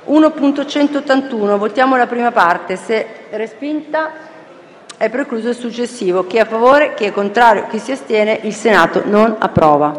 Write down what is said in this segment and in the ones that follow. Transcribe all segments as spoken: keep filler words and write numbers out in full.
uno punto centottantuno, votiamo la prima parte, se respinta è precluso il successivo. Chi è a favore, chi è contrario, chi si astiene, il Senato non approva.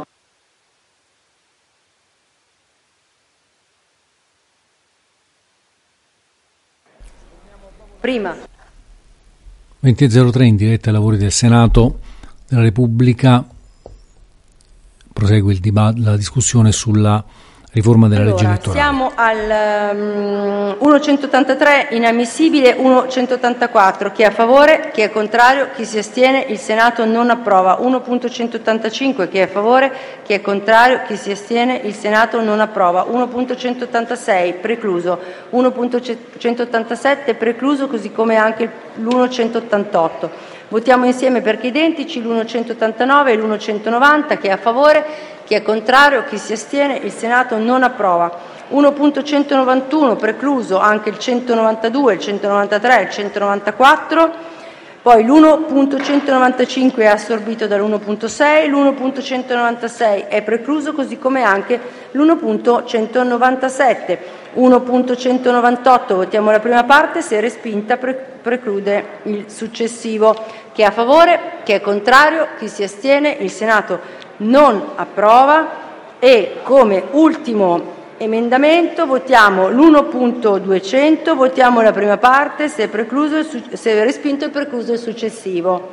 Prima. venti e zero tre in diretta ai lavori del Senato della Repubblica. Prosegue il dibatt- la discussione sulla riforma della Allora, legge elettorale. siamo al um, uno centottantatré, inammissibile, uno centottantaquattro. Chi è a favore, chi è contrario, chi si astiene, il Senato non approva. uno punto centottantacinque, chi è a favore, chi è contrario, chi si astiene, il Senato non approva. uno punto centottantasei, precluso. uno punto centottantasette, precluso, così come anche l'uno centottantotto. Votiamo insieme perché identici l'uno centottantanove e l'uno centonovanta. Chi è a favore, chi è contrario, chi si astiene, il Senato non approva. uno punto centonovantuno, precluso anche il centonovantadue, il centonovantatré, il centonovantaquattro. Poi l'uno punto centonovantacinque è assorbito dall'uno punto sei, l'uno punto centonovantasei è precluso, così come anche l'uno punto centonovantasette. uno punto centonovantotto, votiamo la prima parte, se respinta pre- preclude il successivo. Chi è a favore, chi è contrario, chi si astiene, il Senato non approva. E come ultimo emendamento votiamo l'uno punto duecento, votiamo la prima parte, se, è precluso il su- se è respinto è precluso il successivo.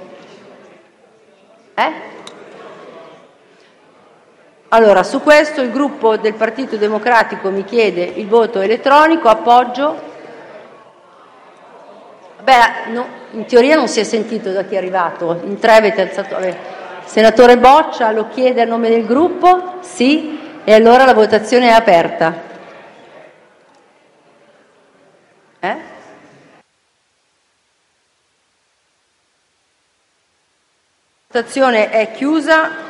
Eh? Allora, su questo il gruppo del Partito Democratico mi chiede il voto elettronico. Appoggio? Beh, no, in teoria non si è sentito da chi è arrivato. In tre avete alzato. Vabbè. Senatore Boccia lo chiede a nome del gruppo? Sì. E allora la votazione è aperta. Eh? La votazione è chiusa.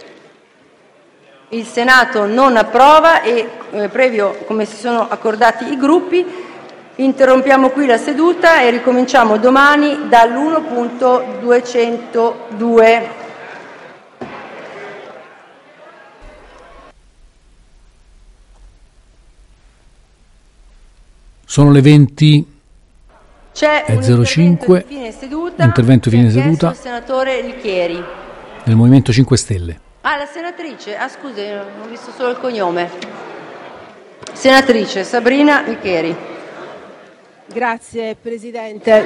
Il Senato non approva e, eh, previo come si sono accordati i gruppi, interrompiamo qui la seduta e ricominciamo domani dall'uno punto duecentodue. Sono le venti C'è e un zero cinque, intervento di fine seduta, intervento di fine che ha chiesto seduta il senatore Licheri. del Movimento cinque Stelle. Ah, la senatrice, ah scusi, ho visto solo il cognome. Senatrice Sabrina Licheri. Grazie Presidente.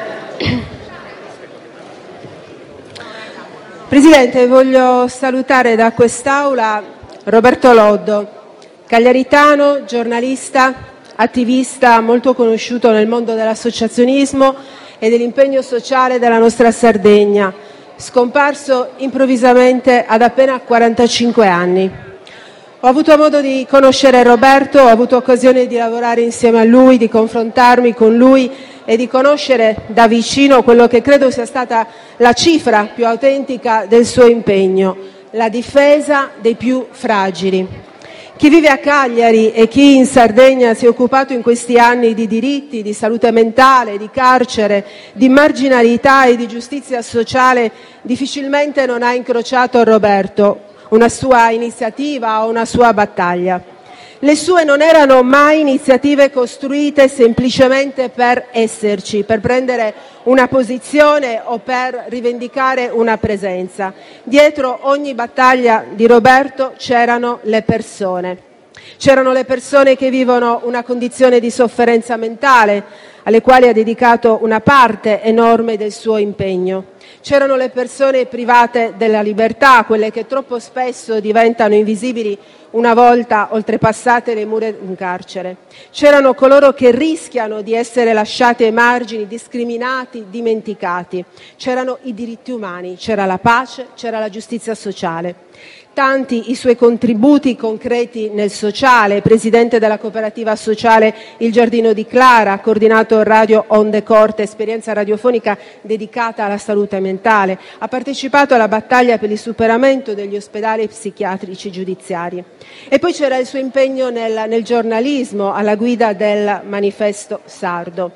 Presidente, voglio salutare da quest'Aula Roberto Loddo, cagliaritano, giornalista, attivista molto conosciuto nel mondo dell'associazionismo e dell'impegno sociale della nostra Sardegna, scomparso improvvisamente ad appena quarantacinque anni. Ho avuto modo di conoscere Roberto, ho avuto occasione di lavorare insieme a lui, di confrontarmi con lui e di conoscere da vicino quello che credo sia stata la cifra più autentica del suo impegno, la difesa dei più fragili. Chi vive a Cagliari e chi in Sardegna si è occupato in questi anni di diritti, di salute mentale, di carcere, di marginalità e di giustizia sociale difficilmente non ha incrociato Roberto, una sua iniziativa o una sua battaglia. Le sue non erano mai iniziative costruite semplicemente per esserci, per prendere una posizione o per rivendicare una presenza. Dietro ogni battaglia di Roberto c'erano le persone. C'erano le persone che vivono una condizione di sofferenza mentale, alle quali ha dedicato una parte enorme del suo impegno. C'erano le persone private della libertà, quelle che troppo spesso diventano invisibili una volta oltrepassate le mura di un carcere. C'erano coloro che rischiano di essere lasciati ai margini, discriminati, dimenticati. C'erano i diritti umani, c'era la pace, c'era la giustizia sociale. Tanti i suoi contributi concreti nel sociale, presidente della cooperativa sociale Il Giardino di Clara, ha coordinato Radio Onde Corte, esperienza radiofonica dedicata alla salute mentale, ha partecipato alla battaglia per il superamento degli ospedali psichiatrici giudiziari. E poi c'era il suo impegno nel, nel giornalismo, alla guida del Manifesto Sardo.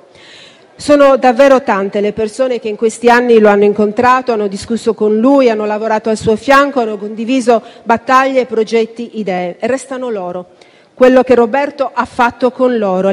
Sono davvero tante le persone che in questi anni lo hanno incontrato, hanno discusso con lui, hanno lavorato al suo fianco, hanno condiviso battaglie, progetti, idee. E restano loro, quello che Roberto ha fatto con loro.